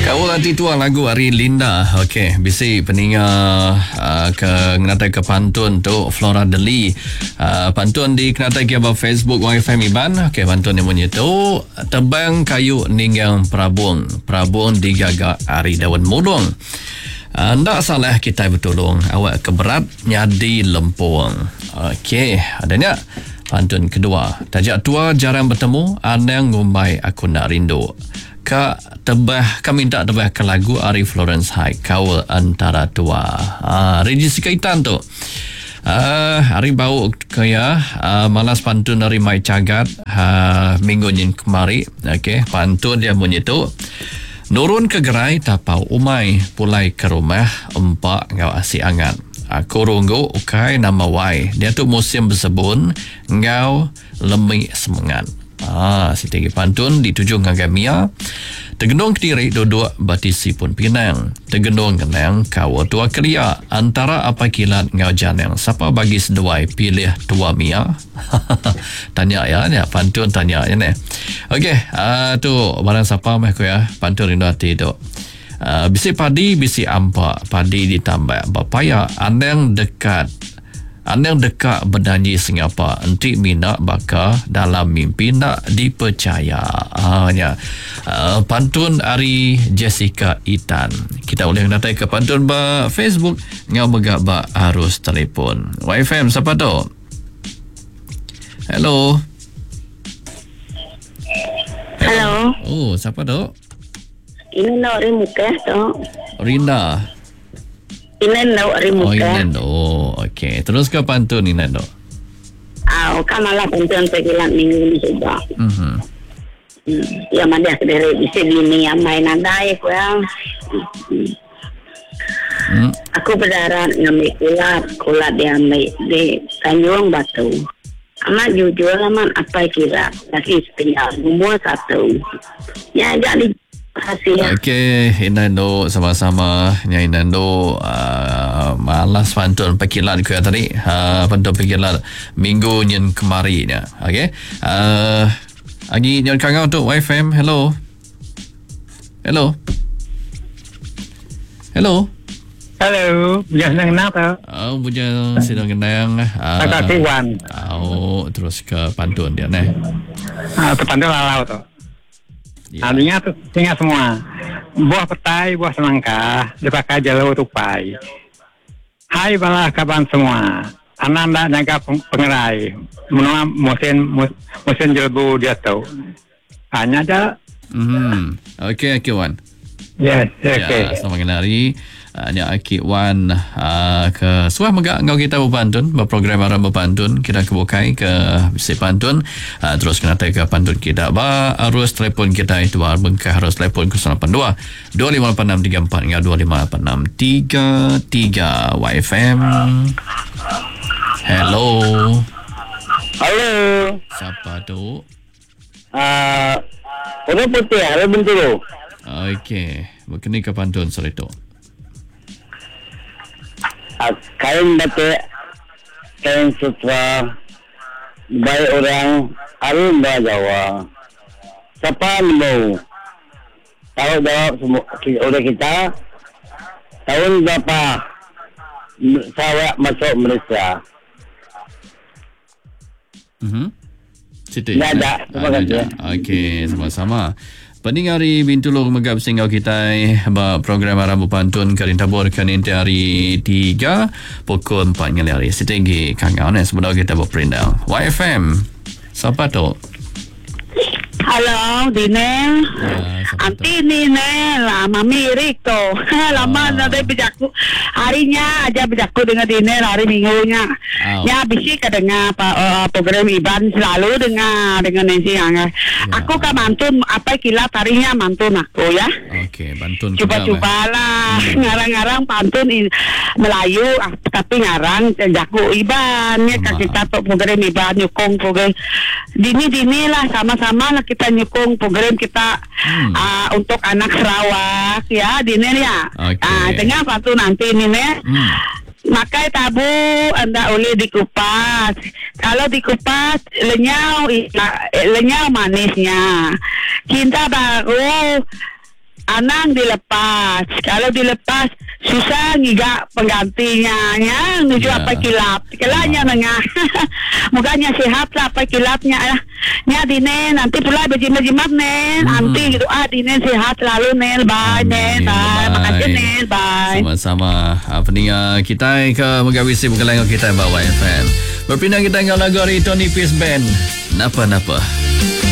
Kau nanti tua lagu Ari Linda. Okey, bisi peninga ke ngenatai ke pantun tu Flora Deli. Pantun di kenatai ke Facebook YFM Iban. Okey, pantun yang bunyi tu tebang kayu ninggang Prabung. Prabung digagak Ari daun mudung. Ndak salah kita bertolong. Awak keberat nyadi lempung. Okey, adanya pantun kedua. Tajak tua jarang bertemu, anang ngumbai aku nak rindu. Kak tebah kami minta tebah ke lagu Ari Florence High Kaul Antara Tua. Regis Kaitan tu. Hari bau kaya malas pantun dari Mai Cagat minggu ni kemari. Okey, pantun dia bunyi tu. Nurun ke gerai tapau umai pulai ke rumah empak ngau asi angan. Aku runggu ukai nama wai. Dia tu musim bersebun ngau lemi semangat. Si tinggi pantun dituju ngagamia. Tegenung Kediri duduk batisi pun Pinang. Tegenung kenang kau tua keria. Antara apa kilat ngau janang. Siapa bagi seduai pilih tua Mia? Tanya ya ni pantun tanya ya ni. Okey, tu barang siapa meh ko ya pantun rindu hati tu. Bisi padi bisi ampak padi ditambah bapaya anang dekat bernyanyi sengapa enti mina baka dalam mimpi nak dipercaya. Pantun Ari Jessica Itan. Kita boleh natai ke pantun ba Facebook ngau megak ba harus telefon. YFM siapa tu? Hello. Hello. Oh, siapa tu? Ini nak Rimuka tu. Rinda. Inan nak Rimuka. Oh, Inan. Oh, okey. Terus ke pantun Inan tu? Kan malah pantun sekilat minggu ni juga. Ya mana sederet bisa bini yang main andai aku yang. Aku berdarah ngambil kulat dia ambil di Tanjung Batu. Amat jujur amat apa kira lagi setengah semua satu. Ya jadi hasil. Okey, Inando sama-sama nya Inando malas pantun pekilat ku tadi. Pantun pekilat minggu nyen kemari nya. Okey. Agi nyon kangau tu YFM. Hello. Hello. Hello. Hello, jangan kenal tak? Punya sedang kenang. Agak Iwan. Terus ke pantun dia neh. Pantun lalau tu. Artinya tu ingat semua. Buah petai, buah semangka, dipakai jalur tupai. Hai balah kaban semua. Ananda jaga pengerai. Menua musim jelbu dia tu. Hanya aja. Okey, Wan. Yes, okey. Selamat kenari. Nya Aki Wan ke suah megak ngau kita berpantun berprogram arah berpantun kita kebukai ke bisi pantun terus kena ke pantun kita ba arus telefon kita itu bengkah arus telefon 082 258634 hingga 258633 YFM. Hello. Halo. Siapa tu? Orang putih ada Bintulu. Okey, berkini ke pantun sore tu. Kain batik, kain sutra, baik orang Arunda Jawa. Siapa mau? Tahu jawab semua oleh kita. Tahun berapa saya masuk Malaysia? Siti. Tidak ada. Terima kasih. Okey, sama-sama. Peningari Bintulu megap singgau kita program Arabu Pantun Karin Tabur kan inti hari 3 pukul 4 ngali hari setinggi kangau ni sebelum kita berperindang YFM siapa tu? Halo, Dine. Anti Dine lah, Mami Riko. Lama nanti bejaku. Harinya aja bejaku dengan Dine hari minggunya. Ya, bisi kedengar program Iban selalu dengar dengan Nancy Angga. Aku kan mantun apa kilat harinya mantun aku ya. Okey, pantun. Coba-cobalah ngarang-ngarang pantun Melayu tapi ngarang jago Iban ya kita tuh program Iban nyukung program dini lah sama-sama lah kita nyukung program kita untuk anak Sarawak ya dini ya. Dengar pantun nanti ini Makai tabu anda boleh dikupas. Kalau dikupas lenyau manisnya. Cinta baru Anang dilepas. Kalau dilepas susah ngiga penggantinya nya nuju Ya. apa kilap. Kelanya nengah. Mukanya sehat lah apa kilapnya lah. Nya dine nanti pula berjimat-jimat nen. Nanti gitu dine sehat lalu nen. Bye nen. Bye. Makasih nen. Bye. Sama-sama. Pendengar kita ke megawisi pengelenggok kita bawa FM. Berpindah kita dengan lagu dari Tony Peace Band. Napa-napa.